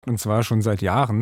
und zwar schon seit Jahren.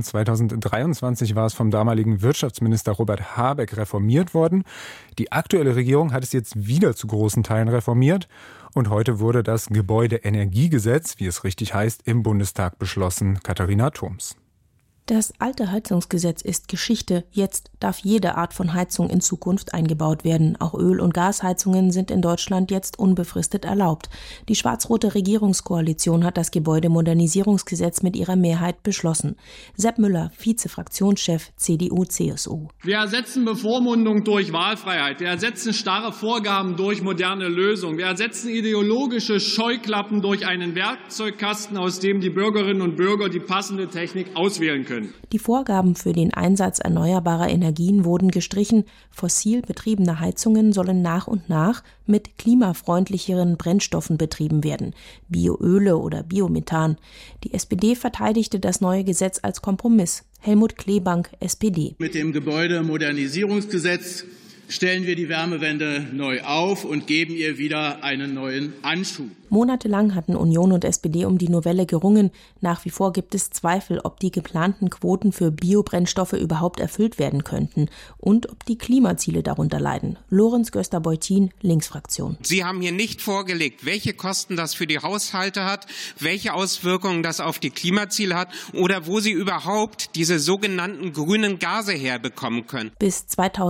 2023 war es vom damaligen Wirtschaftsminister Robert Habeck reformiert worden. Die aktuelle Regierung hat es jetzt wieder zu großen Teilen reformiert. Und heute wurde das Gebäudeenergiegesetz, wie es richtig heißt, im Bundestag beschlossen. Katharina Thoms. Das alte Heizungsgesetz ist Geschichte. Jetzt darf jede Art von Heizung in Zukunft eingebaut werden. Auch Öl- und Gasheizungen sind in Deutschland jetzt unbefristet erlaubt. Die schwarz-rote Regierungskoalition hat das Gebäudemodernisierungsgesetz mit ihrer Mehrheit beschlossen. Sepp Müller, Vize-Fraktionschef CDU/CSU. Wir ersetzen Bevormundung durch Wahlfreiheit. Wir ersetzen starre Vorgaben durch moderne Lösungen. Wir ersetzen ideologische Scheuklappen durch einen Werkzeugkasten, aus dem die Bürgerinnen und Bürger die passende Technik auswählen können. Die Vorgaben für den Einsatz erneuerbarer Energien wurden gestrichen. Fossil betriebene Heizungen sollen nach und nach mit klimafreundlicheren Brennstoffen betrieben werden, Bioöle oder Biomethan. Die SPD verteidigte das neue Gesetz als Kompromiss. Helmut Kleebank, SPD. Mit dem Gebäudemodernisierungsgesetz stellen wir die Wärmewende neu auf und geben ihr wieder einen neuen Anschub. Monatelang hatten Union und SPD um die Novelle gerungen. Nach wie vor gibt es Zweifel, ob die geplanten Quoten für Biobrennstoffe überhaupt erfüllt werden könnten und ob die Klimaziele darunter leiden. Lorenz Göster-Beutin, Linksfraktion. Sie haben hier nicht vorgelegt, welche Kosten das für die Haushalte hat, welche Auswirkungen das auf die Klimaziele hat oder wo Sie überhaupt diese sogenannten grünen Gase herbekommen können. Bis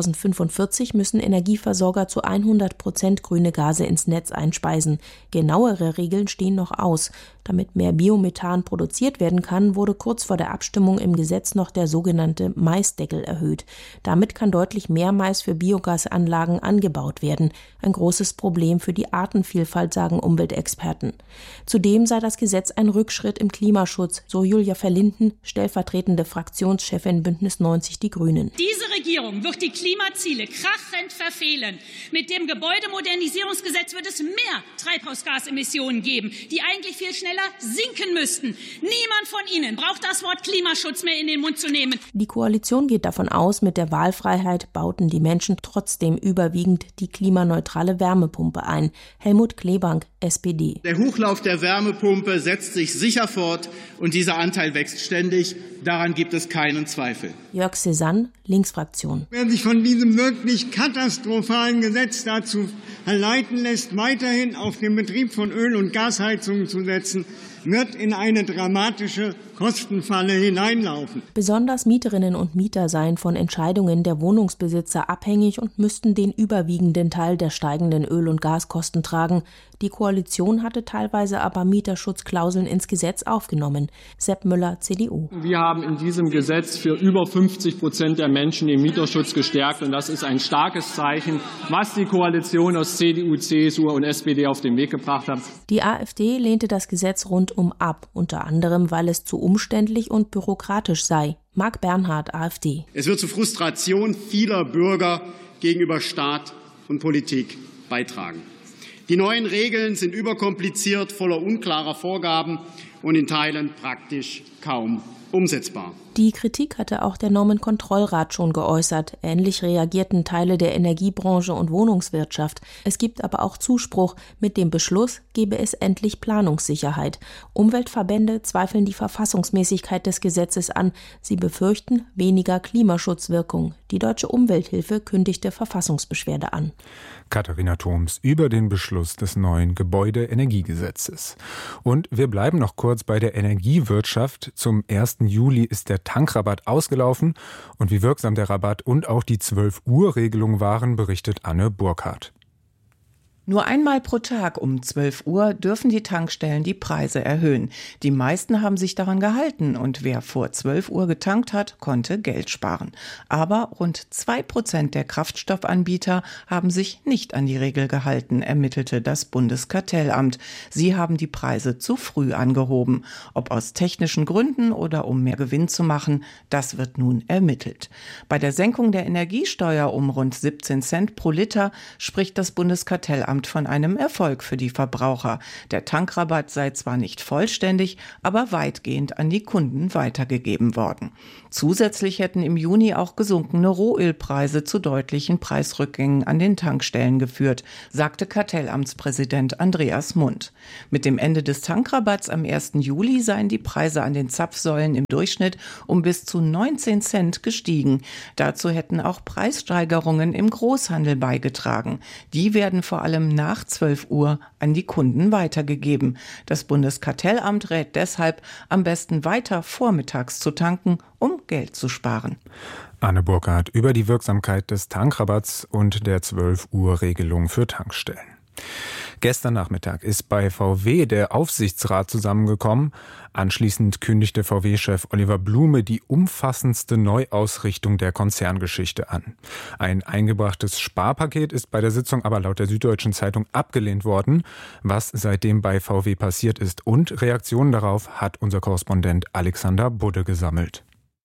2045 müssen Energieversorger zu 100% grüne Gase ins Netz einspeisen. Genauere Regeln stehen noch aus. Damit mehr Biomethan produziert werden kann, wurde kurz vor der Abstimmung im Gesetz noch der sogenannte Maisdeckel erhöht. Damit kann deutlich mehr Mais für Biogasanlagen angebaut werden. Ein großes Problem für die Artenvielfalt, sagen Umweltexperten. Zudem sei das Gesetz ein Rückschritt im Klimaschutz, so Julia Verlinden, stellvertretende Fraktionschefin Bündnis 90 Die Grünen. Diese Regierung wird die Klimaziele krachend verfehlen. Mit dem Gebäudemodernisierungsgesetz wird es mehr Treibhausgasemissionen geben, die eigentlich viel schneller sinken müssten. Niemand von Ihnen braucht das Wort Klimaschutz mehr in den Mund zu nehmen. Die Koalition geht davon aus, mit der Wahlfreiheit bauten die Menschen trotzdem überwiegend die klimaneutrale Wärmepumpe ein. Helmut Kleebank, SPD. Der Hochlauf der Wärmepumpe setzt sich sicher fort und dieser Anteil wächst ständig. Daran gibt es keinen Zweifel. Jörg Cézanne, Linksfraktion. Wer sich von diesem wirklich katastrophalen Gesetz dazu leiten lässt, weiterhin auf den Betrieb von Öl- und Gasheizungen zu setzen, wird in eine dramatische Kostenfalle hineinlaufen. Besonders Mieterinnen und Mieter seien von Entscheidungen der Wohnungsbesitzer abhängig und müssten den überwiegenden Teil der steigenden Öl- und Gaskosten tragen. Die Koalition hatte teilweise aber Mieterschutzklauseln ins Gesetz aufgenommen. Sepp Müller, CDU. Wir haben in diesem Gesetz für über 50% der Menschen den Mieterschutz gestärkt. Und das ist ein starkes Zeichen, was die Koalition aus CDU, CSU und SPD auf den Weg gebracht hat. Die AfD lehnte das Gesetz rundum ab, unter anderem, weil es zu umständlich und bürokratisch sei. Marc Bernhard, AfD. Es wird zu Frustration vieler Bürger gegenüber Staat und Politik beitragen. Die neuen Regeln sind überkompliziert, voller unklarer Vorgaben und in Teilen praktisch kaum umsetzbar. Die Kritik hatte auch der Normenkontrollrat schon geäußert. Ähnlich reagierten Teile der Energiebranche und Wohnungswirtschaft. Es gibt aber auch Zuspruch. Mit dem Beschluss gebe es endlich Planungssicherheit. Umweltverbände zweifeln die Verfassungsmäßigkeit des Gesetzes an. Sie befürchten weniger Klimaschutzwirkung. Die Deutsche Umwelthilfe kündigte Verfassungsbeschwerde an. Katharina Thoms über den Beschluss des neuen Gebäudeenergiegesetzes. Und wir bleiben noch kurz bei der Energiewirtschaft. Zum 1. Juli ist der Tankrabatt ausgelaufen. Und wie wirksam der Rabatt und auch die 12-Uhr-Regelung waren, berichtet Anne Burkhardt. Nur einmal pro Tag um 12 Uhr dürfen die Tankstellen die Preise erhöhen. Die meisten haben sich daran gehalten und wer vor 12 Uhr getankt hat, konnte Geld sparen. Aber rund 2% der Kraftstoffanbieter haben sich nicht an die Regel gehalten, ermittelte das Bundeskartellamt. Sie haben die Preise zu früh angehoben. Ob aus technischen Gründen oder um mehr Gewinn zu machen, das wird nun ermittelt. Bei der Senkung der Energiesteuer um rund 17 Cent pro Liter spricht das Bundeskartellamt schwärmt von einem Erfolg für die Verbraucher. Der Tankrabatt sei zwar nicht vollständig, aber weitgehend an die Kunden weitergegeben worden. Zusätzlich hätten im Juni auch gesunkene Rohölpreise zu deutlichen Preisrückgängen an den Tankstellen geführt, sagte Kartellamtspräsident Andreas Mund. Mit dem Ende des Tankrabatts am 1. Juli seien die Preise an den Zapfsäulen im Durchschnitt um bis zu 19 Cent gestiegen. Dazu hätten auch Preissteigerungen im Großhandel beigetragen. Die werden vor allem nach 12 Uhr an die Kunden weitergegeben. Das Bundeskartellamt rät deshalb, am besten weiter vormittags zu tanken, um Geld zu sparen. Anne Burkhardt über die Wirksamkeit des Tankrabatts und der 12-Uhr-Regelung für Tankstellen. Gestern Nachmittag ist bei VW der Aufsichtsrat zusammengekommen. Anschließend kündigte VW-Chef Oliver Blume die umfassendste Neuausrichtung der Konzerngeschichte an. Ein eingebrachtes Sparpaket ist bei der Sitzung aber laut der Süddeutschen Zeitung abgelehnt worden. Was seitdem bei VW passiert ist und Reaktionen darauf hat unser Korrespondent Alexander Budde gesammelt.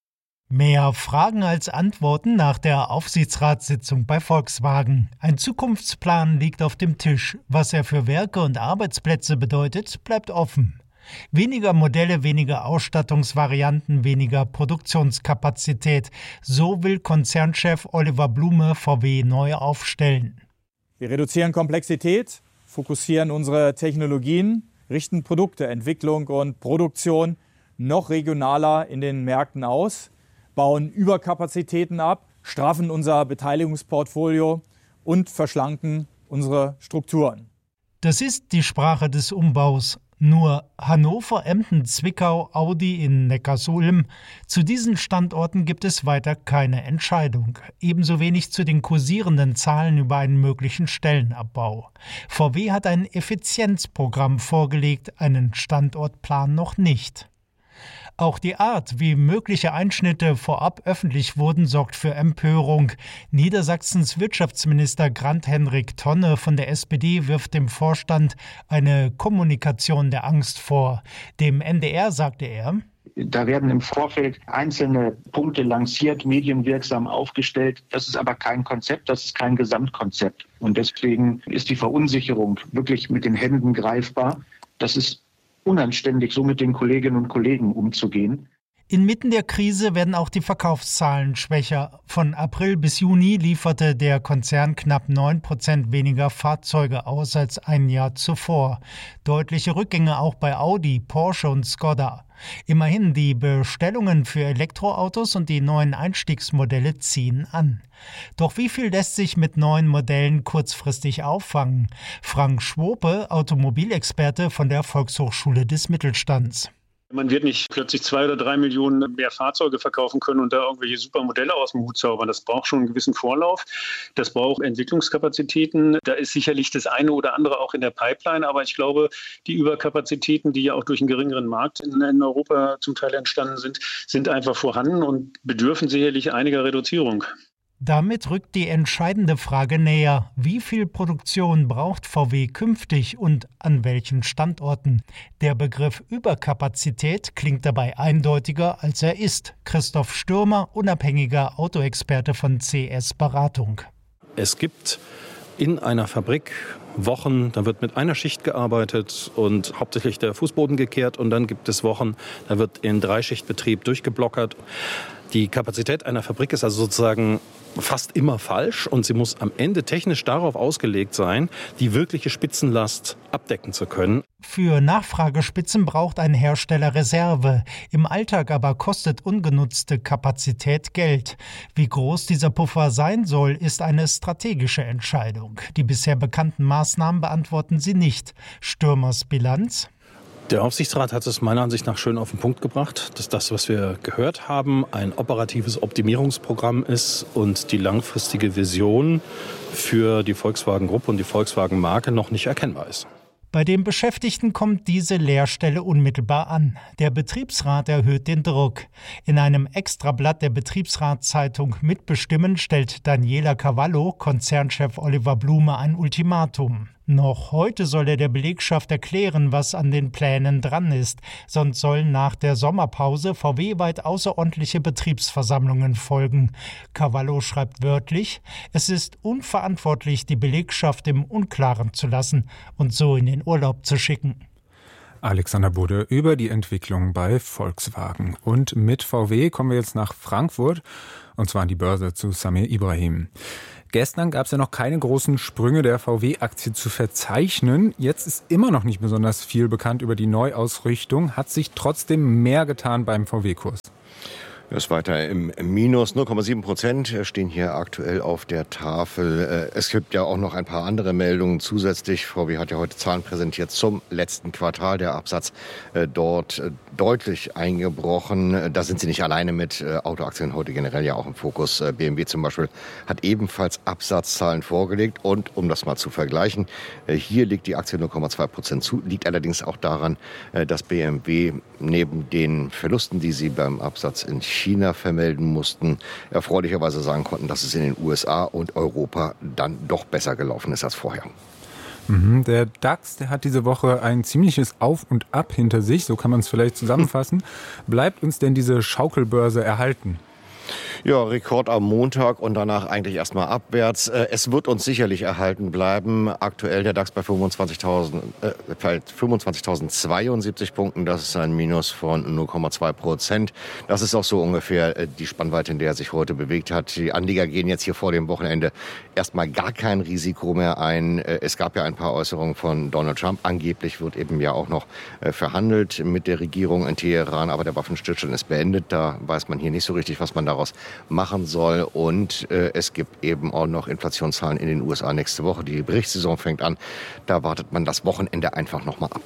Mehr Fragen als Antworten nach der Aufsichtsratssitzung bei Volkswagen. Ein Zukunftsplan liegt auf dem Tisch. Was er für Werke und Arbeitsplätze bedeutet, bleibt offen. Weniger Modelle, weniger Ausstattungsvarianten, weniger Produktionskapazität. So will Konzernchef Oliver Blume VW neu aufstellen. Wir reduzieren Komplexität, fokussieren unsere Technologien, richten Produkte, Entwicklung und Produktion noch regionaler in den Märkten aus, bauen Überkapazitäten ab, straffen unser Beteiligungsportfolio und verschlanken unsere Strukturen. Das ist die Sprache des Umbaus. Nur Hannover, Emden, Zwickau, Audi in Neckarsulm. Zu diesen Standorten gibt es weiter keine Entscheidung. Ebenso wenig zu den kursierenden Zahlen über einen möglichen Stellenabbau. VW hat ein Effizienzprogramm vorgelegt, einen Standortplan noch nicht. Auch die Art, wie mögliche Einschnitte vorab öffentlich wurden, sorgt für Empörung. Niedersachsens Wirtschaftsminister Grant-Henrik Tonne von der SPD wirft dem Vorstand eine Kommunikation der Angst vor. Dem NDR sagte er: Da werden im Vorfeld einzelne Punkte lanciert, medienwirksam aufgestellt. Das ist aber kein Konzept, das ist kein Gesamtkonzept. Und deswegen ist die Verunsicherung wirklich mit den Händen greifbar. Das ist unanständig, so mit den Kolleginnen und Kollegen umzugehen. Inmitten der Krise werden auch die Verkaufszahlen schwächer. Von April bis Juni lieferte der Konzern knapp 9% weniger Fahrzeuge aus als ein Jahr zuvor. Deutliche Rückgänge auch bei Audi, Porsche und Skoda. Immerhin, die Bestellungen für Elektroautos und die neuen Einstiegsmodelle ziehen an. Doch wie viel lässt sich mit neuen Modellen kurzfristig auffangen? Frank Schwope, Automobilexperte von der Volkshochschule des Mittelstands. Man wird nicht plötzlich 2 oder 3 Millionen mehr Fahrzeuge verkaufen können und da irgendwelche super Modelle aus dem Hut zaubern. Das braucht schon einen gewissen Vorlauf. Das braucht Entwicklungskapazitäten. Da ist sicherlich das eine oder andere auch in der Pipeline. Aber ich glaube, die Überkapazitäten, die ja auch durch einen geringeren Markt in Europa zum Teil entstanden sind, sind einfach vorhanden und bedürfen sicherlich einiger Reduzierung. Damit rückt die entscheidende Frage näher. Wie viel Produktion braucht VW künftig und an welchen Standorten? Der Begriff Überkapazität klingt dabei eindeutiger, als er ist. Christoph Stürmer, unabhängiger Autoexperte von CS Beratung. Es gibt in einer Fabrik Wochen, da wird mit einer Schicht gearbeitet und hauptsächlich der Fußboden gekehrt. Und dann gibt es Wochen, da wird in Dreischichtbetrieb durchgeblockert. Die Kapazität einer Fabrik ist also sozusagen fast immer falsch und sie muss am Ende technisch darauf ausgelegt sein, die wirkliche Spitzenlast abdecken zu können. Für Nachfragespitzen braucht ein Hersteller Reserve. Im Alltag aber kostet ungenutzte Kapazität Geld. Wie groß dieser Puffer sein soll, ist eine strategische Entscheidung. Die bisher bekannten Maßnahmen beantworten sie nicht. Stürmers Bilanz? Der Aufsichtsrat hat es meiner Ansicht nach schön auf den Punkt gebracht, dass das, was wir gehört haben, ein operatives Optimierungsprogramm ist und die langfristige Vision für die Volkswagen-Gruppe und die Volkswagen-Marke noch nicht erkennbar ist. Bei den Beschäftigten kommt diese Leerstelle unmittelbar an. Der Betriebsrat erhöht den Druck. In einem Extrablatt der Betriebsratszeitung Mitbestimmen stellt Daniela Cavallo Konzernchef Oliver Blume ein Ultimatum. Noch heute soll er der Belegschaft erklären, was an den Plänen dran ist. Sonst sollen nach der Sommerpause VW-weit außerordentliche Betriebsversammlungen folgen. Cavallo schreibt wörtlich: Es ist unverantwortlich, die Belegschaft im Unklaren zu lassen und so in den Urlaub zu schicken. Alexander Budde über die Entwicklung bei Volkswagen. Und mit VW kommen wir jetzt nach Frankfurt, und zwar an die Börse zu Samir Ibrahim. Gestern gab es ja noch keine großen Sprünge der VW-Aktie zu verzeichnen. Jetzt ist immer noch nicht besonders viel bekannt über die Neuausrichtung. Hat sich trotzdem mehr getan beim VW-Kurs? Das ist weiter im Minus. 0,7% stehen hier aktuell auf der Tafel. Es gibt ja auch noch ein paar andere Meldungen zusätzlich. VW hat ja heute Zahlen präsentiert zum letzten Quartal. Der Absatz dort deutlich eingebrochen. Da sind sie nicht alleine mit. Autoaktien heute generell ja auch im Fokus. BMW zum Beispiel hat ebenfalls Absatzzahlen vorgelegt. Und um das mal zu vergleichen, hier liegt die Aktie 0,2% zu. Liegt allerdings auch daran, dass BMW neben den Verlusten, die sie beim Absatz in China vermelden mussten, erfreulicherweise sagen konnten, dass es in den USA und Europa dann doch besser gelaufen ist als vorher. Der DAX, der hat diese Woche ein ziemliches Auf und Ab hinter sich, so kann man es vielleicht zusammenfassen. Bleibt uns denn diese Schaukelbörse erhalten? Ja, Rekord am Montag und danach eigentlich erstmal abwärts. Es wird uns sicherlich erhalten bleiben. Aktuell der DAX bei 25.072 Punkten. Das ist ein Minus von 0,2%. Das ist auch so ungefähr die Spannweite, in der er sich heute bewegt hat. Die Anleger gehen jetzt hier vor dem Wochenende erstmal gar kein Risiko mehr ein. Es gab ja ein paar Äußerungen von Donald Trump. Angeblich wird eben ja auch noch verhandelt mit der Regierung in Teheran. Aber der Waffenstillstand ist beendet. Da weiß man hier nicht so richtig, was man daraus machen soll. Und es gibt eben auch noch Inflationszahlen in den USA nächste Woche. Die Berichtssaison fängt an. Da wartet man das Wochenende einfach noch mal ab.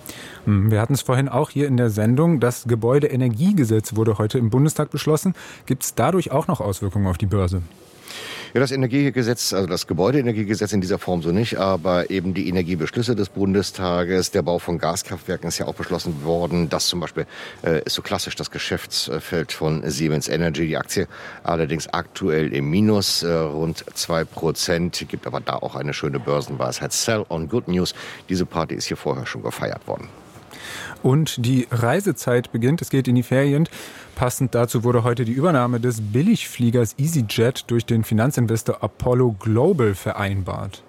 Wir hatten es vorhin auch hier in der Sendung. Das Gebäudeenergiegesetz wurde heute im Bundestag beschlossen. Gibt es dadurch auch noch Auswirkungen auf die Börse? Ja, das Energiegesetz, also das Gebäudeenergiegesetz in dieser Form so nicht, aber eben die Energiebeschlüsse des Bundestages, der Bau von Gaskraftwerken ist ja auch beschlossen worden. Das zum Beispiel ist so klassisch das Geschäftsfeld von Siemens Energy. Die Aktie allerdings aktuell im Minus, rund 2%, gibt aber da auch eine schöne Börsenweisheit. Sell on Good News. Diese Party ist hier vorher schon gefeiert worden. Und die Reisezeit beginnt, es geht in die Ferien. Passend dazu wurde heute die Übernahme des Billigfliegers EasyJet durch den Finanzinvestor Apollo Global vereinbart.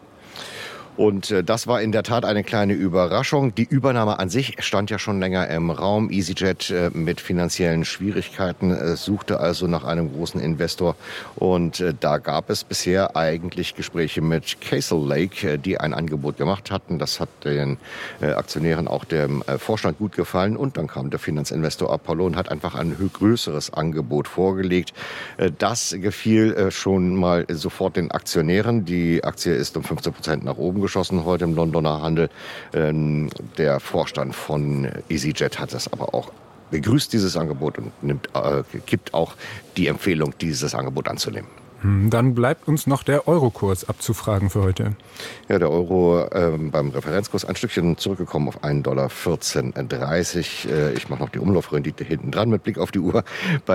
Und das war in der Tat eine kleine Überraschung. Die Übernahme an sich stand ja schon länger im Raum. EasyJet mit finanziellen Schwierigkeiten suchte also nach einem großen Investor. Und da gab es bisher eigentlich Gespräche mit Castle Lake, die ein Angebot gemacht hatten. Das hat den Aktionären, auch dem Vorstand gut gefallen. Und dann kam der Finanzinvestor Apollo und hat einfach ein größeres Angebot vorgelegt. Das gefiel schon mal sofort den Aktionären. Die Aktie ist um 15% nach oben geschossen heute im Londoner Handel. Der Vorstand von EasyJet hat das aber auch begrüßt, dieses Angebot, und gibt auch die Empfehlung, dieses Angebot anzunehmen. Dann bleibt uns noch der Eurokurs abzufragen für heute. Ja, der Euro beim Referenzkurs ein Stückchen zurückgekommen auf $1,1430. Ich mache noch die Umlaufrendite hinten dran mit Blick auf die Uhr bei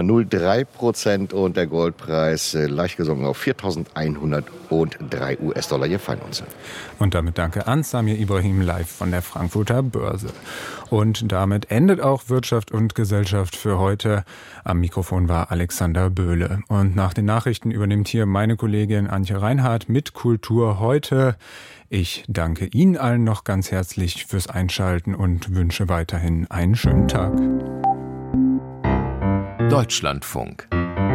3,03% und der Goldpreis leicht gesunken auf 4.103 US-Dollar je Feinunze. Und damit danke an Samir Ibrahim live von der Frankfurter Börse. Und damit endet auch Wirtschaft und Gesellschaft für heute. Am Mikrofon war Alexander Böhle. Und nach den Nachrichten übernimmt hier meine Kollegin Antje Reinhardt mit Kultur heute. Ich danke Ihnen allen noch ganz herzlich fürs Einschalten und wünsche weiterhin einen schönen Tag. Deutschlandfunk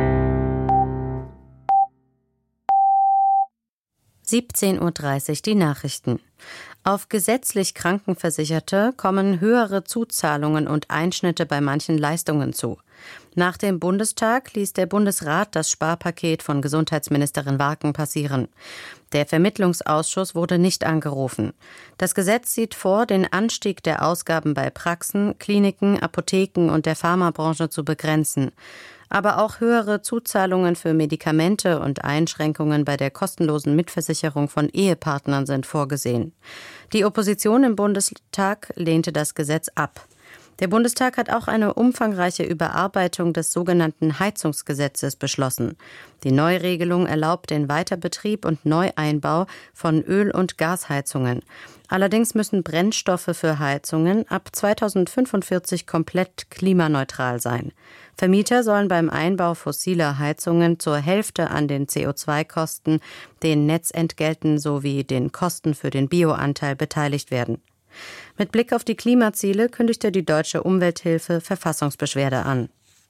17:30 Uhr die Nachrichten. Auf gesetzlich Krankenversicherte kommen höhere Zuzahlungen und Einschnitte bei manchen Leistungen zu. Nach dem Bundestag ließ der Bundesrat das Sparpaket von Gesundheitsministerin Warken passieren. Der Vermittlungsausschuss wurde nicht angerufen. Das Gesetz sieht vor, den Anstieg der Ausgaben bei Praxen, Kliniken, Apotheken und der Pharmabranche zu begrenzen. Aber auch höhere Zuzahlungen für Medikamente und Einschränkungen bei der kostenlosen Mitversicherung von Ehepartnern sind vorgesehen. Die Opposition im Bundestag lehnte das Gesetz ab. Der Bundestag hat auch eine umfangreiche Überarbeitung des sogenannten Heizungsgesetzes beschlossen. Die Neuregelung erlaubt den Weiterbetrieb und Neueinbau von Öl- und Gasheizungen. Allerdings müssen Brennstoffe für Heizungen ab 2045 komplett klimaneutral sein. Vermieter sollen beim Einbau fossiler Heizungen zur Hälfte an den CO2-Kosten, den Netzentgelten sowie den Kosten für den Bioanteil beteiligt werden. Mit Blick auf die Klimaziele kündigte die Deutsche Umwelthilfe Verfassungsbeschwerde an.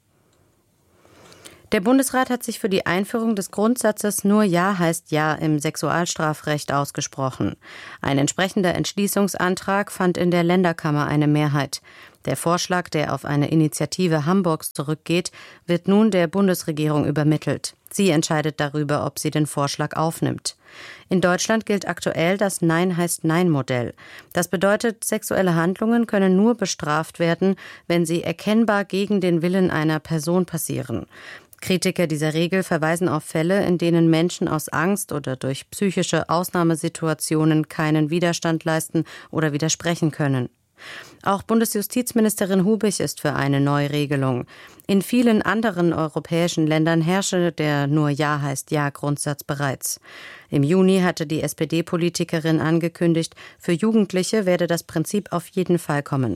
Der Bundesrat hat sich für die Einführung des Grundsatzes "Nur Ja heißt Ja" im Sexualstrafrecht ausgesprochen. Ein entsprechender Entschließungsantrag fand in der Länderkammer eine Mehrheit. Der Vorschlag, der auf eine Initiative Hamburgs zurückgeht, wird nun der Bundesregierung übermittelt. Sie entscheidet darüber, ob sie den Vorschlag aufnimmt. In Deutschland gilt aktuell das Nein heißt Nein-Modell. Das bedeutet, sexuelle Handlungen können nur bestraft werden, wenn sie erkennbar gegen den Willen einer Person passieren. Kritiker dieser Regel verweisen auf Fälle, in denen Menschen aus Angst oder durch psychische Ausnahmesituationen keinen Widerstand leisten oder widersprechen können. Auch Bundesjustizministerin Hubig ist für eine Neuregelung. In vielen anderen europäischen Ländern herrsche der "Nur Ja heißt Ja"-Grundsatz bereits. Im Juni hatte die SPD-Politikerin angekündigt, für Jugendliche werde das Prinzip auf jeden Fall kommen.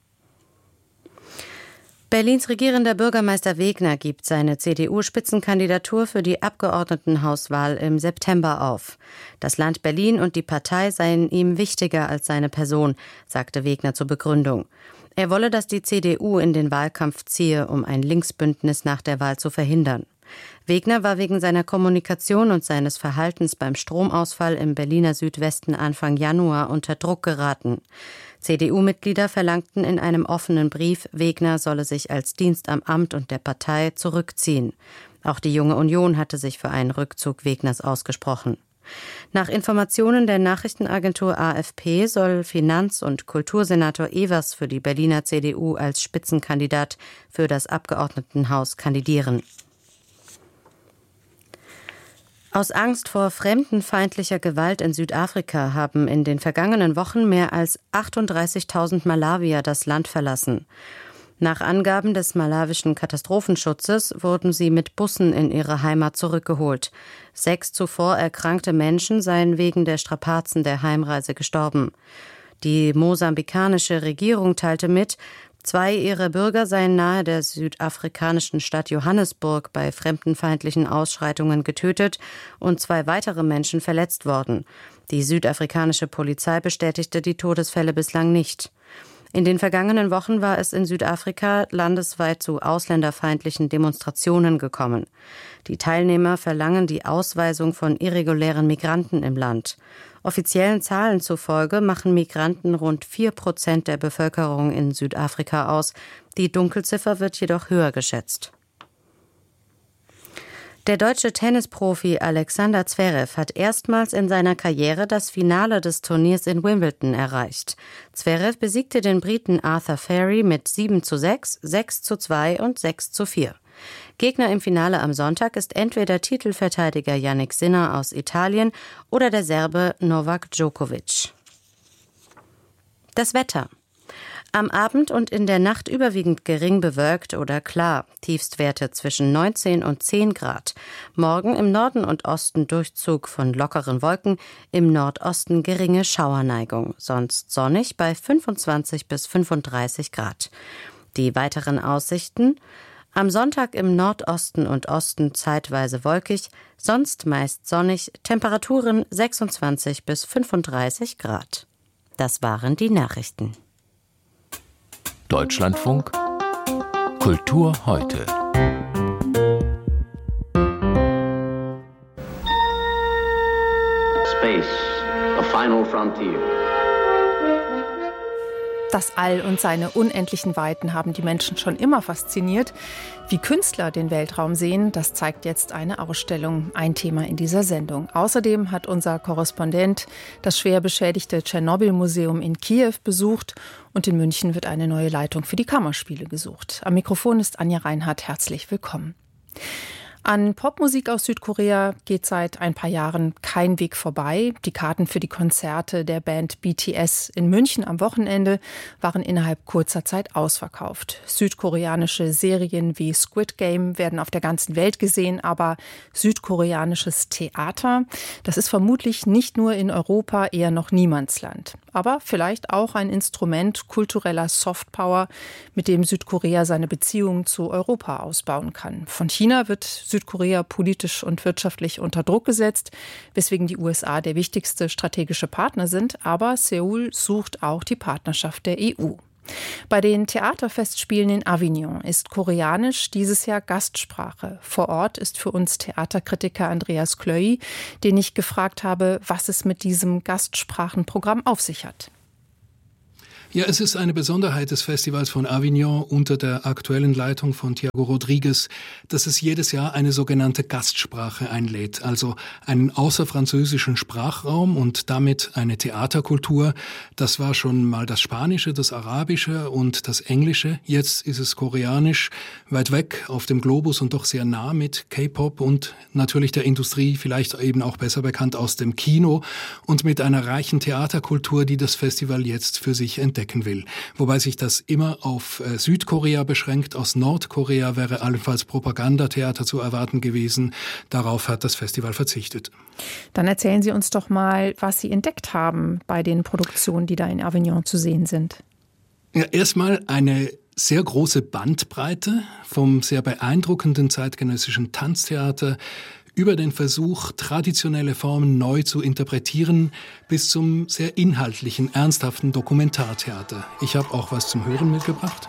Berlins regierender Bürgermeister Wegner gibt seine CDU-Spitzenkandidatur für die Abgeordnetenhauswahl im September auf. Das Land Berlin und die Partei seien ihm wichtiger als seine Person, sagte Wegner zur Begründung. Er wolle, dass die CDU in den Wahlkampf ziehe, um ein Linksbündnis nach der Wahl zu verhindern. Wegner war wegen seiner Kommunikation und seines Verhaltens beim Stromausfall im Berliner Südwesten Anfang Januar unter Druck geraten. CDU-Mitglieder verlangten in einem offenen Brief, Wegner solle sich als Dienst am Amt und der Partei zurückziehen. Auch die Junge Union hatte sich für einen Rückzug Wegners ausgesprochen. Nach Informationen der Nachrichtenagentur AFP soll Finanz- und Kultursenator Evers für die Berliner CDU als Spitzenkandidat für das Abgeordnetenhaus kandidieren. Aus Angst vor fremdenfeindlicher Gewalt in Südafrika haben in den vergangenen Wochen mehr als 38.000 Malawier das Land verlassen. Nach Angaben des malawischen Katastrophenschutzes wurden sie mit Bussen in ihre Heimat zurückgeholt. 6 zuvor erkrankte Menschen seien wegen der Strapazen der Heimreise gestorben. Die mosambikanische Regierung teilte mit, 2 ihrer Bürger seien nahe der südafrikanischen Stadt Johannesburg bei fremdenfeindlichen Ausschreitungen getötet und 2 weitere Menschen verletzt worden. Die südafrikanische Polizei bestätigte die Todesfälle bislang nicht. In den vergangenen Wochen war es in Südafrika landesweit zu ausländerfeindlichen Demonstrationen gekommen. Die Teilnehmer verlangen die Ausweisung von irregulären Migranten im Land. Offiziellen Zahlen zufolge machen Migranten rund 4% der Bevölkerung in Südafrika aus. Die Dunkelziffer wird jedoch höher geschätzt. Der deutsche Tennisprofi Alexander Zverev hat erstmals in seiner Karriere das Finale des Turniers in Wimbledon erreicht. Zverev besiegte den Briten Arthur Fairy mit 7:6, 6:2 und 6:4. Gegner im Finale am Sonntag ist entweder Titelverteidiger Jannik Sinner aus Italien oder der Serbe Novak Djokovic. Das Wetter. Am Abend und in der Nacht überwiegend gering bewölkt oder klar. Tiefstwerte zwischen 19 und 10 Grad. Morgen im Norden und Osten Durchzug von lockeren Wolken, im Nordosten geringe Schauerneigung. Sonst sonnig bei 25 bis 35 Grad. Die weiteren Aussichten: am Sonntag im Nordosten und Osten zeitweise wolkig, sonst meist sonnig, Temperaturen 26 bis 35 Grad. Das waren die Nachrichten. Deutschlandfunk Kultur heute. Space, the final frontier. Das All und seine unendlichen Weiten haben die Menschen schon immer fasziniert. Wie Künstler den Weltraum sehen, das zeigt jetzt eine Ausstellung, ein Thema in dieser Sendung. Außerdem hat unser Korrespondent das schwer beschädigte Tschernobyl-Museum in Kiew besucht und in München wird eine neue Leitung für die Kammerspiele gesucht. Am Mikrofon ist Anja Reinhardt. Herzlich willkommen. An Popmusik aus Südkorea geht seit ein paar Jahren kein Weg vorbei. Die Karten für die Konzerte der Band BTS in München am Wochenende waren innerhalb kurzer Zeit ausverkauft. Südkoreanische Serien wie Squid Game werden auf der ganzen Welt gesehen, aber südkoreanisches Theater, das ist vermutlich nicht nur in Europa eher noch Niemandsland. Aber vielleicht auch ein Instrument kultureller Softpower, mit dem Südkorea seine Beziehungen zu Europa ausbauen kann. Von China wird Südkorea politisch und wirtschaftlich unter Druck gesetzt, weswegen die USA der wichtigste strategische Partner sind. Aber Seoul sucht auch die Partnerschaft der EU. Bei den Theaterfestspielen in Avignon ist Koreanisch dieses Jahr Gastsprache. Vor Ort ist für uns Theaterkritiker Andreas Klöy, den ich gefragt habe, was es mit diesem Gastsprachenprogramm auf sich hat. Ja, es ist eine Besonderheit des Festivals von Avignon unter der aktuellen Leitung von Thiago Rodriguez, dass es jedes Jahr eine sogenannte Gastsprache einlädt, also einen außerfranzösischen Sprachraum und damit eine Theaterkultur. Das war schon mal das Spanische, das Arabische und das Englische. Jetzt ist es Koreanisch, weit weg auf dem Globus und doch sehr nah mit K-Pop und natürlich der Industrie, vielleicht eben auch besser bekannt aus dem Kino und mit einer reichen Theaterkultur, die das Festival jetzt für sich entdeckt will. Wobei sich das immer auf Südkorea beschränkt. Aus Nordkorea wäre allenfalls Propagandatheater zu erwarten gewesen. Darauf hat das Festival verzichtet. Dann erzählen Sie uns doch mal, was Sie entdeckt haben bei den Produktionen, die da in Avignon zu sehen sind. Ja, erstmal eine sehr große Bandbreite vom sehr beeindruckenden zeitgenössischen Tanztheater über den Versuch, traditionelle Formen neu zu interpretieren, bis zum sehr inhaltlichen, ernsthaften Dokumentartheater. Ich habe auch was zum Hören mitgebracht.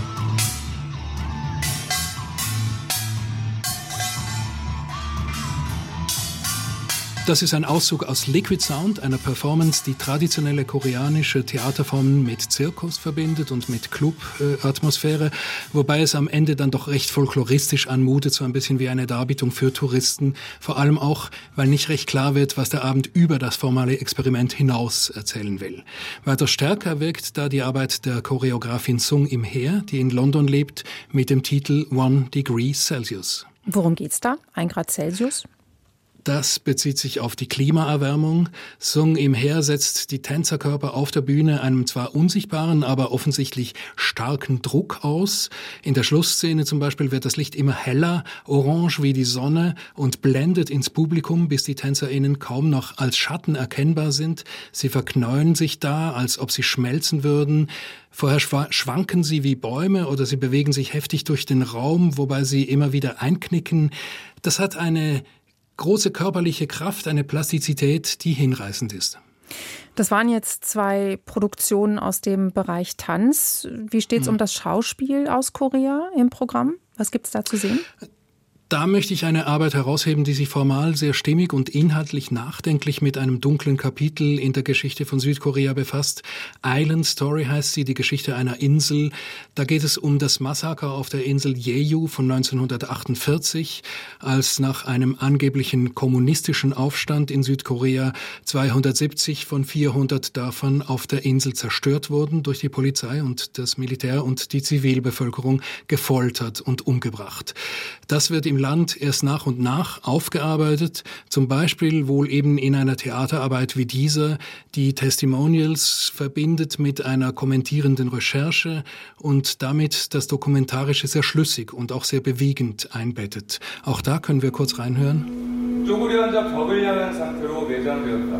Das ist ein Auszug aus Liquid Sound, einer Performance, die traditionelle koreanische Theaterformen mit Zirkus verbindet und mit Club-Atmosphäre, wobei es am Ende dann doch recht folkloristisch anmutet, so ein bisschen wie eine Darbietung für Touristen, vor allem auch, weil nicht recht klar wird, was der Abend über das formale Experiment hinaus erzählen will. Weiter stärker wirkt da die Arbeit der Choreografin Sung Im-Hee, die in London lebt, mit dem Titel 1 Degree Celsius. Worum geht's da? 1 Grad Celsius? Das bezieht sich auf die Klimaerwärmung. Sung Im-Hee setzt die Tänzerkörper auf der Bühne einem zwar unsichtbaren, aber offensichtlich starken Druck aus. In der Schlussszene zum Beispiel wird das Licht immer heller, orange wie die Sonne und blendet ins Publikum, bis die TänzerInnen kaum noch als Schatten erkennbar sind. Sie verknäuen sich da, als ob sie schmelzen würden. Vorher schwanken sie wie Bäume oder sie bewegen sich heftig durch den Raum, wobei sie immer wieder einknicken. Das hat eine große körperliche Kraft, eine Plastizität, die hinreißend ist. Das waren jetzt 2 Produktionen aus dem Bereich Tanz. Wie steht es um das Schauspiel aus Korea im Programm? Was gibt es da zu sehen? Da möchte ich eine Arbeit herausheben, die sich formal sehr stimmig und inhaltlich nachdenklich mit einem dunklen Kapitel in der Geschichte von Südkorea befasst. Island Story heißt sie, die Geschichte einer Insel. Da geht es um das Massaker auf der Insel Jeju von 1948, als nach einem angeblichen kommunistischen Aufstand in Südkorea 270 von 400 Dörfern auf der Insel zerstört wurden durch die Polizei und das Militär und die Zivilbevölkerung gefoltert und umgebracht. Das wird im Land erst nach und nach aufgearbeitet, zum Beispiel wohl eben in einer Theaterarbeit wie dieser, die Testimonials verbindet mit einer kommentierenden Recherche und damit das Dokumentarische sehr schlüssig und auch sehr bewegend einbettet. Auch da können wir kurz reinhören. 쪼그려 앉아 벽을 향한 상태로 매장되었다.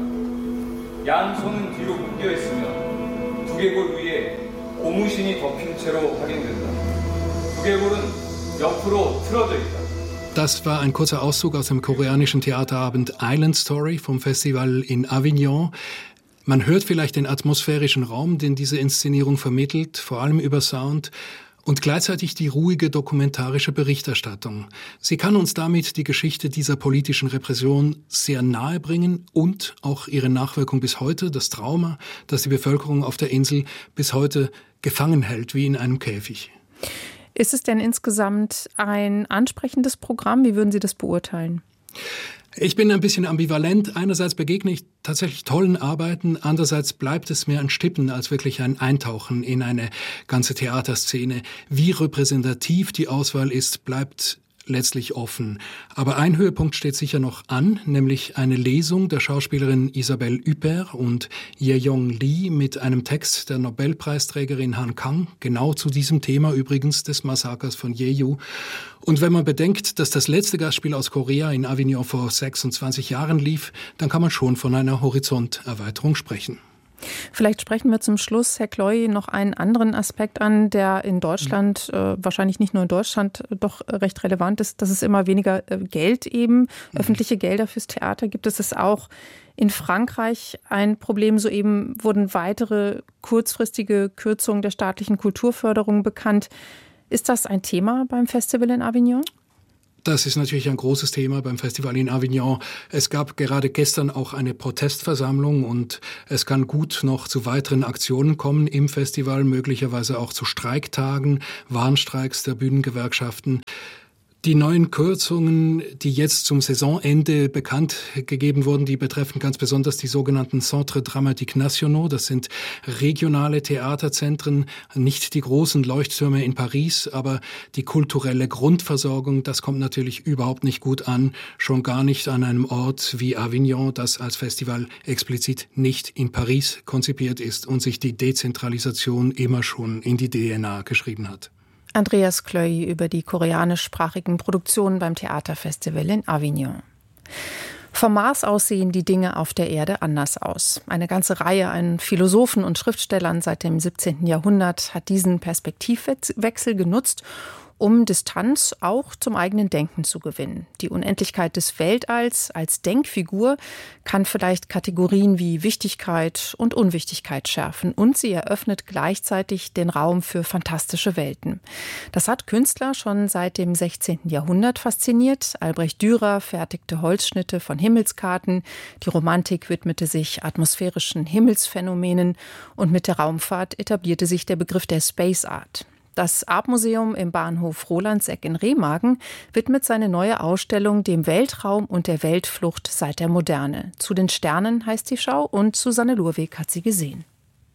양 손은 뒤로 묶여 있으며 두개골 위에 고무신이 덮인 채로 확인된다. 두개골은 옆으로 틀어져 있다. Das war ein kurzer Auszug aus dem koreanischen Theaterabend Island Story vom Festival in Avignon. Man hört vielleicht den atmosphärischen Raum, den diese Inszenierung vermittelt, vor allem über Sound, und gleichzeitig die ruhige dokumentarische Berichterstattung. Sie kann uns damit die Geschichte dieser politischen Repression sehr nahe bringen und auch ihre Nachwirkung bis heute, das Trauma, das die Bevölkerung auf der Insel bis heute gefangen hält, wie in einem Käfig. Ist es denn insgesamt ein ansprechendes Programm? Wie würden Sie das beurteilen? Ich bin ein bisschen ambivalent. Einerseits begegne ich tatsächlich tollen Arbeiten, andererseits bleibt es mir ein Stippen als wirklich ein Eintauchen in eine ganze Theaterszene. Wie repräsentativ die Auswahl ist, bleibt letztlich offen. Aber ein Höhepunkt steht sicher noch an, nämlich eine Lesung der Schauspielerin Isabelle Huppert und Ye-Yong Lee mit einem Text der Nobelpreisträgerin Han Kang, genau zu diesem Thema übrigens des Massakers von Jeju. Und wenn man bedenkt, dass das letzte Gastspiel aus Korea in Avignon vor 26 Jahren lief, dann kann man schon von einer Horizonterweiterung sprechen. Vielleicht sprechen wir zum Schluss, Herr Kloy, noch einen anderen Aspekt an, der in Deutschland, wahrscheinlich nicht nur in Deutschland, doch recht relevant ist, dass es immer weniger Geld eben, öffentliche Gelder fürs Theater gibt. Es ist auch in Frankreich ein Problem. Soeben wurden weitere kurzfristige Kürzungen der staatlichen Kulturförderung bekannt. Ist das ein Thema beim Festival in Avignon? Das ist natürlich ein großes Thema beim Festival in Avignon. Es gab gerade gestern auch eine Protestversammlung und es kann gut noch zu weiteren Aktionen kommen im Festival, möglicherweise auch zu Streiktagen, Warnstreiks der Bühnengewerkschaften. Die neuen Kürzungen, die jetzt zum Saisonende bekannt gegeben wurden, die betreffen ganz besonders die sogenannten Centres Dramatiques Nationaux. Das sind regionale Theaterzentren, nicht die großen Leuchttürme in Paris, aber die kulturelle Grundversorgung, das kommt natürlich überhaupt nicht gut an, schon gar nicht an einem Ort wie Avignon, das als Festival explizit nicht in Paris konzipiert ist und sich die Dezentralisation immer schon in die DNA geschrieben hat. Andreas Kloy über die koreanischsprachigen Produktionen beim Theaterfestival in Avignon. Vom Mars aus sehen die Dinge auf der Erde anders aus. Eine ganze Reihe an Philosophen und Schriftstellern seit dem 17. Jahrhundert hat diesen Perspektivwechsel genutzt, um Distanz auch zum eigenen Denken zu gewinnen. Die Unendlichkeit des Weltalls als Denkfigur kann vielleicht Kategorien wie Wichtigkeit und Unwichtigkeit schärfen und sie eröffnet gleichzeitig den Raum für fantastische Welten. Das hat Künstler schon seit dem 16. Jahrhundert fasziniert. Albrecht Dürer fertigte Holzschnitte von Himmelskarten, die Romantik widmete sich atmosphärischen Himmelsphänomenen und mit der Raumfahrt etablierte sich der Begriff der Space Art. Das Artmuseum im Bahnhof Rolandseck in Remagen widmet seine neue Ausstellung dem Weltraum und der Weltflucht seit der Moderne. Zu den Sternen heißt die Schau und Susanne Lurweg hat sie gesehen.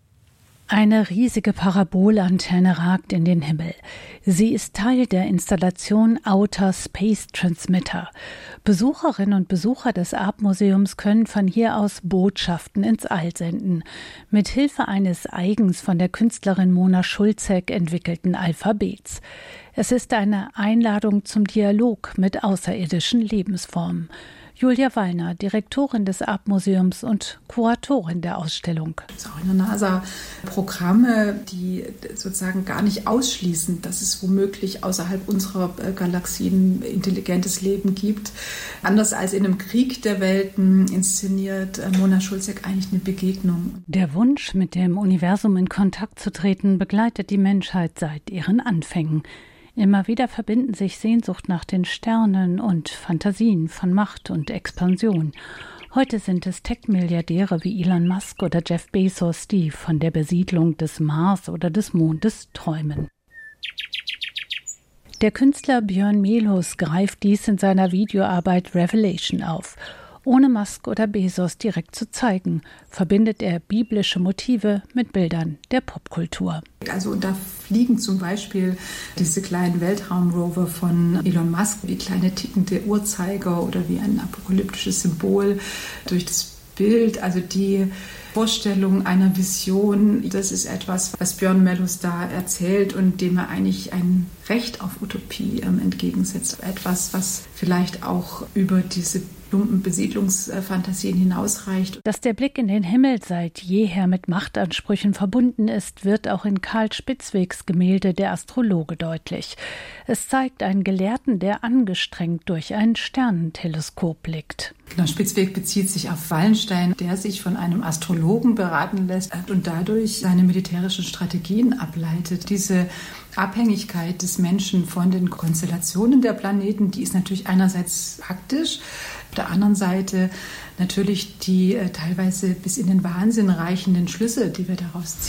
Eine riesige Parabolantenne ragt in den Himmel. Sie ist Teil der Installation Outer Space Transmitter. Besucherinnen und Besucher des Artmuseums können von hier aus Botschaften ins All senden. Mit Hilfe eines eigens von der Künstlerin Mona Schulzek entwickelten Alphabets. Es ist eine Einladung zum Dialog mit außerirdischen Lebensformen. Julia Wallner, Direktorin des Artmuseums und Kuratorin der Ausstellung. Es gibt auch in der NASA Programme, die sozusagen gar nicht ausschließen, dass es womöglich außerhalb unserer Galaxien intelligentes Leben gibt. Anders als in einem Krieg der Welten inszeniert Mona Schulzek eigentlich eine Begegnung. Der Wunsch, mit dem Universum in Kontakt zu treten, begleitet die Menschheit seit ihren Anfängen. Immer wieder verbinden sich Sehnsucht nach den Sternen und Fantasien von Macht und Expansion. Heute sind es Tech-Milliardäre wie Elon Musk oder Jeff Bezos, die von der Besiedlung des Mars oder des Mondes träumen. Der Künstler Björn Melhus greift dies in seiner Videoarbeit Revelation auf. Ohne Musk oder Bezos direkt zu zeigen, verbindet er biblische Motive mit Bildern der Popkultur. Also da fliegen zum Beispiel diese kleinen Weltraumrover von Elon Musk wie kleine tickende Uhrzeiger oder wie ein apokalyptisches Symbol durch das Bild. Also die Vorstellung einer Vision, das ist etwas, was Björn Melhus da erzählt und dem er eigentlich ein Recht auf Utopie entgegensetzt. Etwas, was vielleicht auch über diese plumpen Besiedlungsfantasien hinausreicht. Dass der Blick in den Himmel seit jeher mit Machtansprüchen verbunden ist, wird auch in Karl Spitzwegs Gemälde Der Astrologe deutlich. Es zeigt einen Gelehrten, der angestrengt durch ein Sternenteleskop blickt. Genau, Spitzweg bezieht sich auf Wallenstein, der sich von einem Astrologen beraten lässt und dadurch seine militärischen Strategien ableitet. Diese Abhängigkeit des Menschen von den Konstellationen der Planeten, die ist natürlich einerseits praktisch, auf der anderen Seite natürlich die teilweise bis in den Wahnsinn reichenden Schlüsse, die wir daraus ziehen.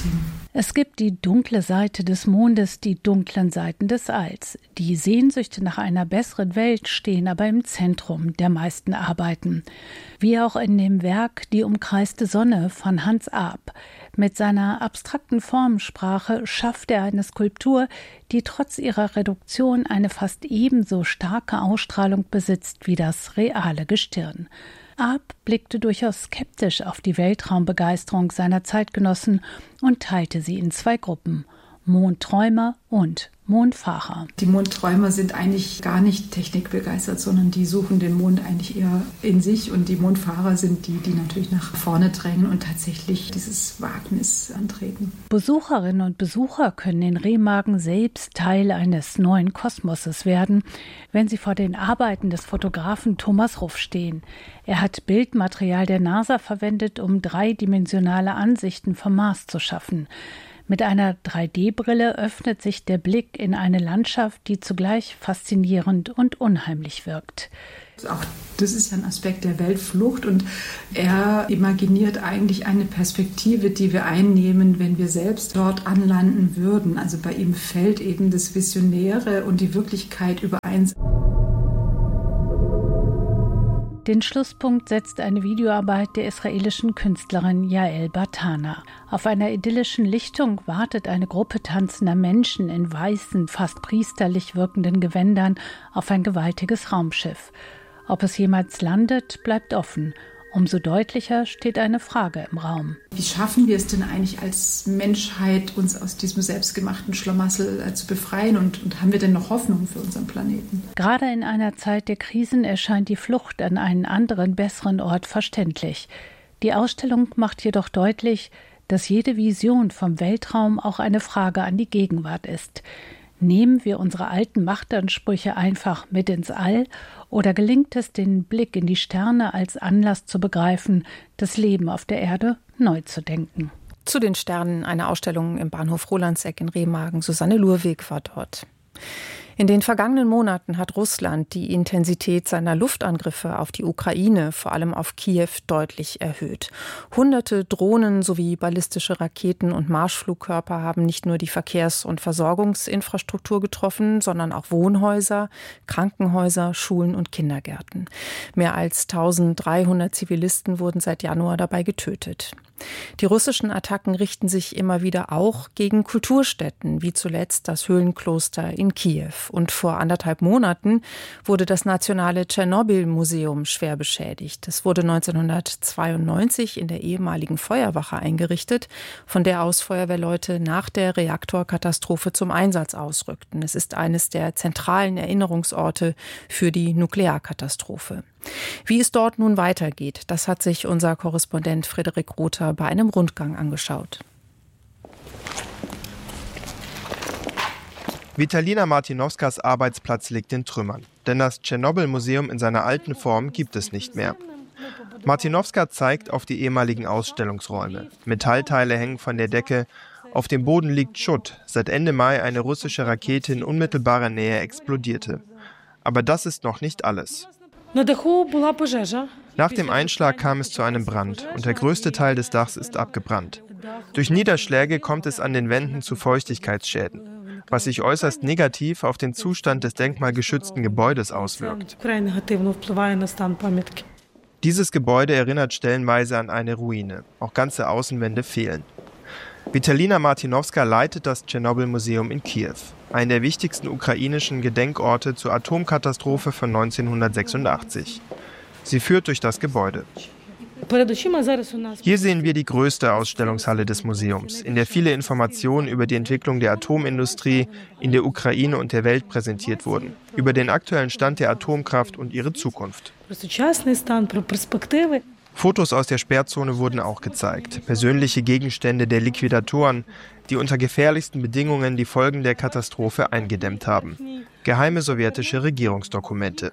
Es gibt die dunkle Seite des Mondes, die dunklen Seiten des Alls. Die Sehnsüchte nach einer besseren Welt stehen aber im Zentrum der meisten Arbeiten. Wie auch in dem Werk Die umkreiste Sonne von Hans Arp. Mit seiner abstrakten Formensprache schafft er eine Skulptur, die trotz ihrer Reduktion eine fast ebenso starke Ausstrahlung besitzt wie das reale Gestirn. Arp blickte durchaus skeptisch auf die Weltraumbegeisterung seiner Zeitgenossen und teilte sie in 2 Gruppen: Mondträumer und Mondfahrer. Die Mondträumer sind eigentlich gar nicht technikbegeistert, sondern die suchen den Mond eigentlich eher in sich, und die Mondfahrer sind die, die natürlich nach vorne drängen und tatsächlich dieses Wagnis antreten. Besucherinnen und Besucher können in Remagen selbst Teil eines neuen Kosmoses werden, wenn sie vor den Arbeiten des Fotografen Thomas Ruff stehen. Er hat Bildmaterial der NASA verwendet, um dreidimensionale Ansichten vom Mars zu schaffen. Mit einer 3D-Brille öffnet sich der Blick in eine Landschaft, die zugleich faszinierend und unheimlich wirkt. Auch das ist ja ein Aspekt der Weltflucht, und er imaginiert eigentlich eine Perspektive, die wir einnehmen, wenn wir selbst dort anlanden würden. Also bei ihm fällt eben das Visionäre und die Wirklichkeit überein. Den Schlusspunkt setzt eine Videoarbeit der israelischen Künstlerin Yael Bartana. Auf einer idyllischen Lichtung wartet eine Gruppe tanzender Menschen in weißen, fast priesterlich wirkenden Gewändern auf ein gewaltiges Raumschiff. Ob es jemals landet, bleibt offen. Umso deutlicher steht eine Frage im Raum. Wie schaffen wir es denn eigentlich als Menschheit, uns aus diesem selbstgemachten Schlamassel zu befreien? Und haben wir denn noch Hoffnung für unseren Planeten? Gerade in einer Zeit der Krisen erscheint die Flucht an einen anderen, besseren Ort verständlich. Die Ausstellung macht jedoch deutlich, dass jede Vision vom Weltraum auch eine Frage an die Gegenwart ist. Nehmen wir unsere alten Machtansprüche einfach mit ins All, oder gelingt es, den Blick in die Sterne als Anlass zu begreifen, das Leben auf der Erde neu zu denken? Zu den Sternen eine Ausstellung im Bahnhof Rolandseck in Remagen. Susanne Lurweg war dort. In den vergangenen Monaten hat Russland die Intensität seiner Luftangriffe auf die Ukraine, vor allem auf Kiew, deutlich erhöht. Hunderte Drohnen sowie ballistische Raketen und Marschflugkörper haben nicht nur die Verkehrs- und Versorgungsinfrastruktur getroffen, sondern auch Wohnhäuser, Krankenhäuser, Schulen und Kindergärten. Mehr als 1300 Zivilisten wurden seit Januar dabei getötet. Die russischen Attacken richten sich immer wieder auch gegen Kulturstätten, wie zuletzt das Höhlenkloster in Kiew. Und vor 1,5 Monaten wurde das nationale Tschernobyl-Museum schwer beschädigt. Es wurde 1992 in der ehemaligen Feuerwache eingerichtet, von der aus Feuerwehrleute nach der Reaktorkatastrophe zum Einsatz ausrückten. Es ist eines der zentralen Erinnerungsorte für die Nuklearkatastrophe. Wie es dort nun weitergeht, das hat sich unser Korrespondent Frederik Rother bei einem Rundgang angeschaut. Vitalina Martinovskas Arbeitsplatz liegt in Trümmern, denn das Tschernobyl-Museum in seiner alten Form gibt es nicht mehr. Martinovska zeigt auf die ehemaligen Ausstellungsräume. Metallteile hängen von der Decke, auf dem Boden liegt Schutt, seit Ende Mai eine russische Rakete in unmittelbarer Nähe explodierte. Aber das ist noch nicht alles. Nach dem Einschlag kam es zu einem Brand und der größte Teil des Dachs ist abgebrannt. Durch Niederschläge kommt es an den Wänden zu Feuchtigkeitsschäden, was sich äußerst negativ auf den Zustand des denkmalgeschützten Gebäudes auswirkt. Dieses Gebäude erinnert stellenweise an eine Ruine. Auch ganze Außenwände fehlen. Vitalina Martinovska leitet das Tschernobyl-Museum in Kiew, einen der wichtigsten ukrainischen Gedenkorte zur Atomkatastrophe von 1986. Sie führt durch das Gebäude. Hier sehen wir die größte Ausstellungshalle des Museums, in der viele Informationen über die Entwicklung der Atomindustrie in der Ukraine und der Welt präsentiert wurden, über den aktuellen Stand der Atomkraft und ihre Zukunft. Fotos aus der Sperrzone wurden auch gezeigt, persönliche Gegenstände der Liquidatoren, die unter gefährlichsten Bedingungen die Folgen der Katastrophe eingedämmt haben. Geheime sowjetische Regierungsdokumente.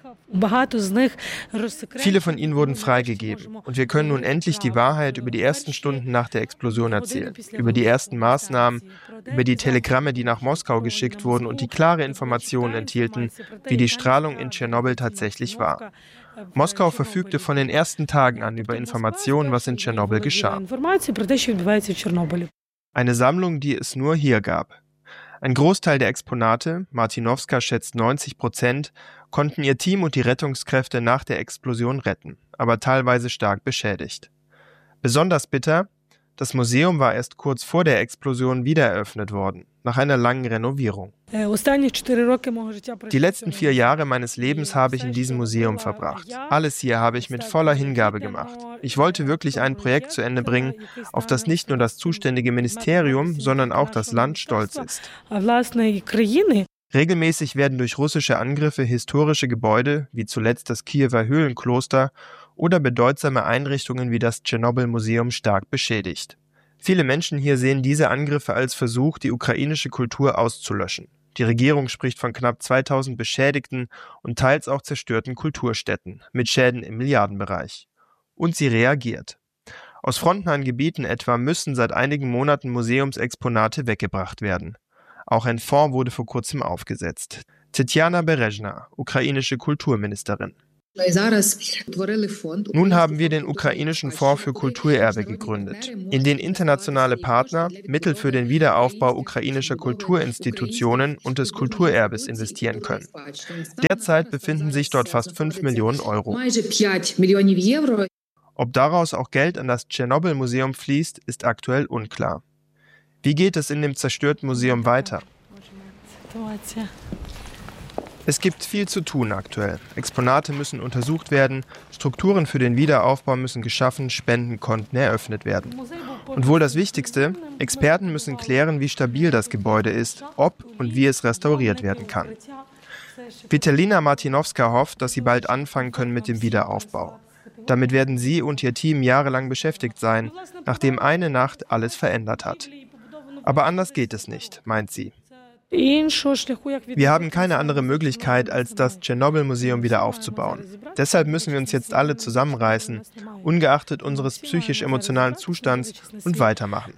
Viele von ihnen wurden freigegeben und wir können nun endlich die Wahrheit über die ersten Stunden nach der Explosion erzählen, über die ersten Maßnahmen, über die Telegramme, die nach Moskau geschickt wurden und die klare Informationen enthielten, wie die Strahlung in Tschernobyl tatsächlich war. Moskau verfügte von den ersten Tagen an über Informationen, was in Tschernobyl geschah. Eine Sammlung, die es nur hier gab. Ein Großteil der Exponate, Martinowska schätzt 90%, konnten ihr Team und die Rettungskräfte nach der Explosion retten, aber teilweise stark beschädigt. Besonders bitter: Das Museum war erst kurz vor der Explosion wieder eröffnet worden, nach einer langen Renovierung. Die letzten 4 Jahre meines Lebens habe ich in diesem Museum verbracht. Alles hier habe ich mit voller Hingabe gemacht. Ich wollte wirklich ein Projekt zu Ende bringen, auf das nicht nur das zuständige Ministerium, sondern auch das Land stolz ist. Regelmäßig werden durch russische Angriffe historische Gebäude, wie zuletzt das Kiewer Höhlenkloster, oder bedeutsame Einrichtungen wie das Tschernobyl-Museum stark beschädigt. Viele Menschen hier sehen diese Angriffe als Versuch, die ukrainische Kultur auszulöschen. Die Regierung spricht von knapp 2000 beschädigten und teils auch zerstörten Kulturstätten mit Schäden im Milliardenbereich. Und sie reagiert. Aus frontnahen Gebieten etwa müssen seit einigen Monaten Museumsexponate weggebracht werden. Auch ein Fonds wurde vor kurzem aufgesetzt. Tetjana Berezhna, ukrainische Kulturministerin. Nun haben wir den ukrainischen Fonds für Kulturerbe gegründet, in den internationale Partner Mittel für den Wiederaufbau ukrainischer Kulturinstitutionen und des Kulturerbes investieren können. Derzeit befinden sich dort fast 5 Millionen Euro. Ob daraus auch Geld an das Tschernobyl-Museum fließt, ist aktuell unklar. Wie geht es in dem zerstörten Museum weiter? Es gibt viel zu tun aktuell. Exponate müssen untersucht werden, Strukturen für den Wiederaufbau müssen geschaffen, Spendenkonten eröffnet werden. Und wohl das Wichtigste: Experten müssen klären, wie stabil das Gebäude ist, ob und wie es restauriert werden kann. Vitalina Martinowska hofft, dass sie bald anfangen können mit dem Wiederaufbau. Damit werden sie und ihr Team jahrelang beschäftigt sein, nachdem eine Nacht alles verändert hat. Aber anders geht es nicht, meint sie. Wir haben keine andere Möglichkeit, als das Tschernobyl-Museum wieder aufzubauen. Deshalb müssen wir uns jetzt alle zusammenreißen, ungeachtet unseres psychisch-emotionalen Zustands, und weitermachen.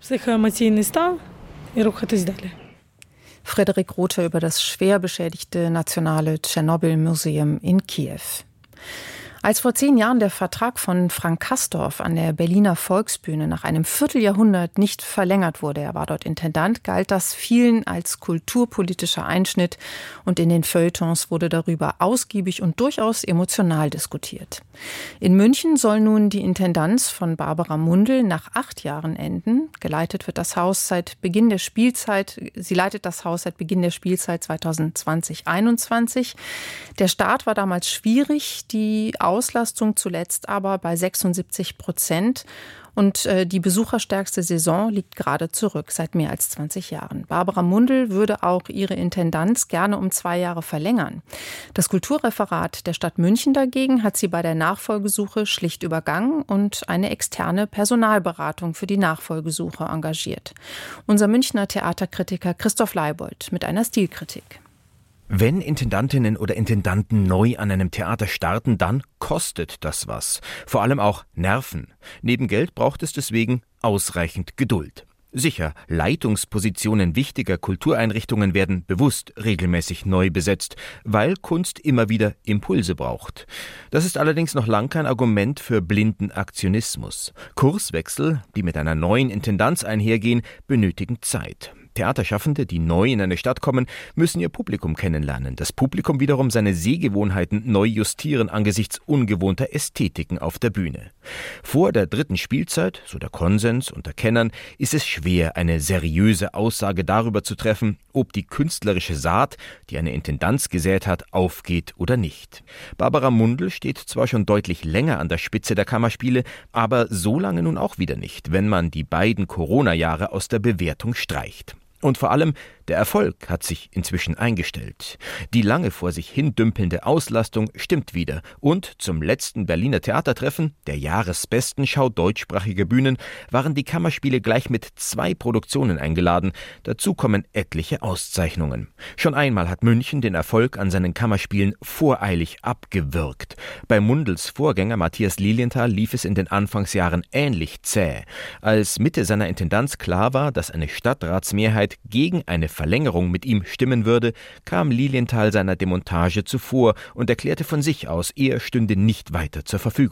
Frederik Rothe über das schwer beschädigte Nationale Tschernobyl-Museum in Kiew. Als vor 10 Jahren der Vertrag von Frank Kastorf an der Berliner Volksbühne nach einem Vierteljahrhundert nicht verlängert wurde, er war dort Intendant, galt das vielen als kulturpolitischer Einschnitt und in den Feuilletons wurde darüber ausgiebig und durchaus emotional diskutiert. In München soll nun die Intendanz von Barbara Mundl nach 8 Jahren enden. Sie leitet das Haus seit Beginn der Spielzeit 2020/21. Der Start war damals schwierig, die Auslastung zuletzt aber bei 76%. Und die besucherstärkste Saison liegt gerade zurück, seit mehr als 20 Jahren. Barbara Mundl würde auch ihre Intendanz gerne um 2 Jahre verlängern. Das Kulturreferat der Stadt München dagegen hat sie bei der Nachfolgesuche schlicht übergangen und eine externe Personalberatung für die Nachfolgesuche engagiert. Unser Münchner Theaterkritiker Christoph Leibold mit einer Stilkritik. Wenn Intendantinnen oder Intendanten neu an einem Theater starten, dann kostet das was. Vor allem auch Nerven. Neben Geld braucht es deswegen ausreichend Geduld. Sicher, Leitungspositionen wichtiger Kultureinrichtungen werden bewusst regelmäßig neu besetzt, weil Kunst immer wieder Impulse braucht. Das ist allerdings noch lang kein Argument für blinden Aktionismus. Kurswechsel, die mit einer neuen Intendanz einhergehen, benötigen Zeit. Theaterschaffende, die neu in eine Stadt kommen, müssen ihr Publikum kennenlernen. Das Publikum wiederum seine Sehgewohnheiten neu justieren angesichts ungewohnter Ästhetiken auf der Bühne. Vor der 3. Spielzeit, so der Konsens unter Kennern, ist es schwer, eine seriöse Aussage darüber zu treffen, ob die künstlerische Saat, die eine Intendanz gesät hat, aufgeht oder nicht. Barbara Mundl steht zwar schon deutlich länger an der Spitze der Kammerspiele, aber so lange nun auch wieder nicht, wenn man die beiden Corona-Jahre aus der Bewertung streicht. Und vor allem, der Erfolg hat sich inzwischen eingestellt. Die lange vor sich hin dümpelnde Auslastung stimmt wieder. Und zum letzten Berliner Theatertreffen, der Jahresbesten Schau deutschsprachiger Bühnen, waren die Kammerspiele gleich mit 2 Produktionen eingeladen. Dazu kommen etliche Auszeichnungen. Schon einmal hat München den Erfolg an seinen Kammerspielen voreilig abgewürgt. Bei Mundls Vorgänger Matthias Lilienthal lief es in den Anfangsjahren ähnlich zäh. Als Mitte seiner Intendanz klar war, dass eine Stadtratsmehrheit gegen eine Verlängerung mit ihm stimmen würde, kam Lilienthal seiner Demontage zuvor und erklärte von sich aus, er stünde nicht weiter zur Verfügung.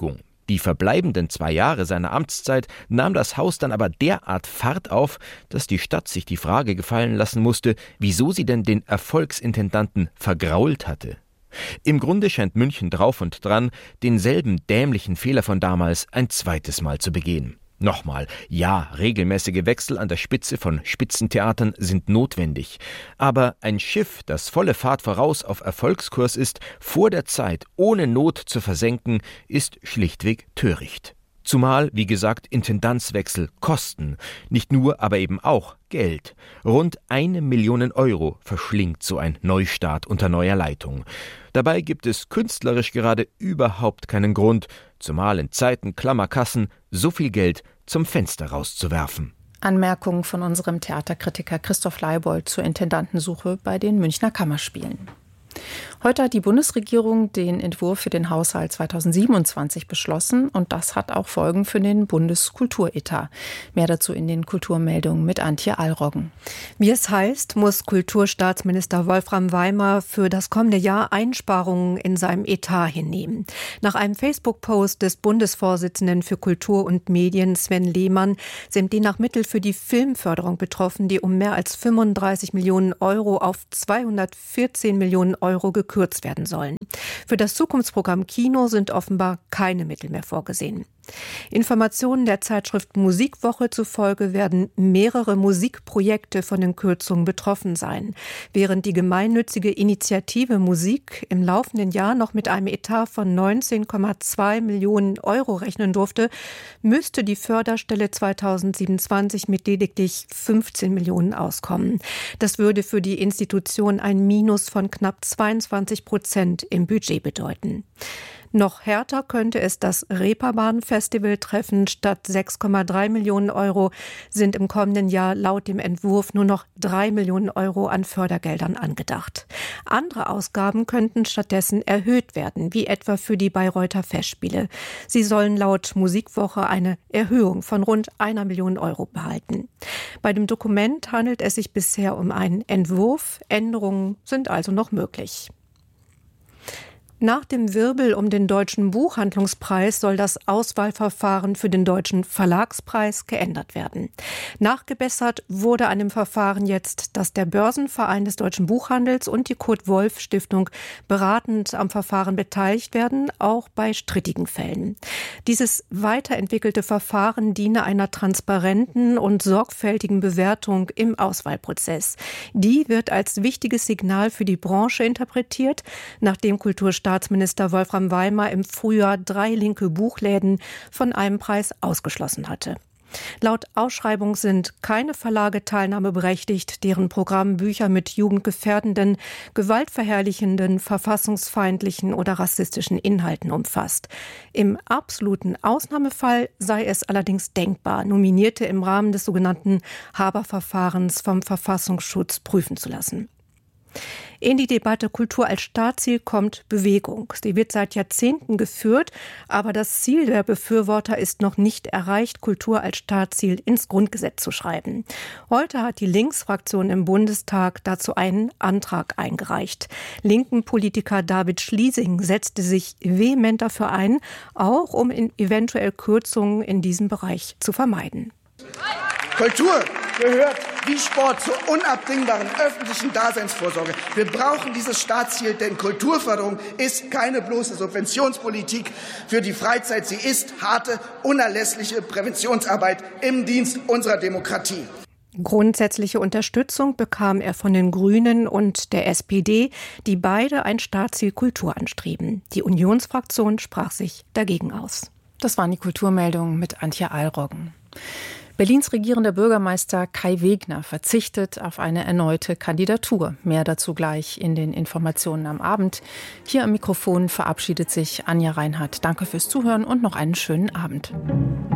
Die verbleibenden 2 Jahre seiner Amtszeit nahm das Haus dann aber derart Fahrt auf, dass die Stadt sich die Frage gefallen lassen musste, wieso sie denn den Erfolgsintendanten vergrault hatte. Im Grunde scheint München drauf und dran, denselben dämlichen Fehler von damals ein zweites Mal zu begehen. Nochmal, ja, regelmäßige Wechsel an der Spitze von Spitzentheatern sind notwendig. Aber ein Schiff, das volle Fahrt voraus auf Erfolgskurs ist, vor der Zeit ohne Not zu versenken, ist schlichtweg töricht. Zumal, wie gesagt, Intendanzwechsel kosten. Nicht nur, aber eben auch Geld. Rund 1 Million Euro verschlingt so ein Neustart unter neuer Leitung. Dabei gibt es künstlerisch gerade überhaupt keinen Grund, zumal in Zeiten klammer Kassen, so viel Geld zum Fenster rauszuwerfen. Anmerkungen von unserem Theaterkritiker Christoph Leibold zur Intendantensuche bei den Münchner Kammerspielen. Heute hat die Bundesregierung den Entwurf für den Haushalt 2027 beschlossen und das hat auch Folgen für den Bundeskulturetat. Mehr dazu in den Kulturmeldungen mit Antje Allroggen. Wie es heißt, muss Kulturstaatsminister Wolfram Weimer für das kommende Jahr Einsparungen in seinem Etat hinnehmen. Nach einem Facebook-Post des Bundesvorsitzenden für Kultur und Medien Sven Lehmann sind die nach Mittel für die Filmförderung betroffen, die um mehr als 35 Millionen Euro auf 214 Millionen Euro gekürzt werden sollen. Für das Zukunftsprogramm Kino sind offenbar keine Mittel mehr vorgesehen. Informationen der Zeitschrift Musikwoche zufolge werden mehrere Musikprojekte von den Kürzungen betroffen sein. Während die gemeinnützige Initiative Musik im laufenden Jahr noch mit einem Etat von 19,2 Millionen Euro rechnen durfte, müsste die Förderstelle 2027 mit lediglich 15 Millionen auskommen. Das würde für die Institution ein Minus von knapp 22% im Budget bedeuten. Noch härter könnte es das Reeperbahn-Festival treffen. Statt 6,3 Millionen Euro sind im kommenden Jahr laut dem Entwurf nur noch 3 Millionen Euro an Fördergeldern angedacht. Andere Ausgaben könnten stattdessen erhöht werden, wie etwa für die Bayreuther Festspiele. Sie sollen laut Musikwoche eine Erhöhung von rund 1 Million Euro behalten. Bei dem Dokument handelt es sich bisher um einen Entwurf. Änderungen sind also noch möglich. Nach dem Wirbel um den Deutschen Buchhandlungspreis soll das Auswahlverfahren für den Deutschen Verlagspreis geändert werden. Nachgebessert wurde an dem Verfahren jetzt, dass der Börsenverein des deutschen Buchhandels und die Kurt-Wolf-Stiftung beratend am Verfahren beteiligt werden, auch bei strittigen Fällen. Dieses weiterentwickelte Verfahren diene einer transparenten und sorgfältigen Bewertung im Auswahlprozess. Die wird als wichtiges Signal für die Branche interpretiert, nachdem Kulturstaatsminister Wolfram Weimer im Frühjahr 3 linke Buchläden von einem Preis ausgeschlossen hatte. Laut Ausschreibung sind keine Verlage teilnahmeberechtigt, deren Programm Bücher mit jugendgefährdenden, gewaltverherrlichenden, verfassungsfeindlichen oder rassistischen Inhalten umfasst. Im absoluten Ausnahmefall sei es allerdings denkbar, Nominierte im Rahmen des sogenannten Haber-Verfahrens vom Verfassungsschutz prüfen zu lassen. In die Debatte Kultur als Staatsziel kommt Bewegung. Sie wird seit Jahrzehnten geführt, aber das Ziel der Befürworter ist noch nicht erreicht, Kultur als Staatsziel ins Grundgesetz zu schreiben. Heute hat die Linksfraktion im Bundestag dazu einen Antrag eingereicht. Linken Politiker David Schliesing setzte sich vehement dafür ein, auch um eventuell Kürzungen in diesem Bereich zu vermeiden. Kultur gehört wie Sport zur unabdingbaren öffentlichen Daseinsvorsorge. Wir brauchen dieses Staatsziel, denn Kulturförderung ist keine bloße Subventionspolitik für die Freizeit. Sie ist harte, unerlässliche Präventionsarbeit im Dienst unserer Demokratie. Grundsätzliche Unterstützung bekam er von den Grünen und der SPD, die beide ein Staatsziel Kultur anstreben. Die Unionsfraktion sprach sich dagegen aus. Das waren die Kulturmeldungen mit Antje Allroggen. Berlins regierender Bürgermeister Kai Wegner verzichtet auf eine erneute Kandidatur. Mehr dazu gleich in den Informationen am Abend. Hier am Mikrofon verabschiedet sich Anja Reinhardt. Danke fürs Zuhören und noch einen schönen Abend.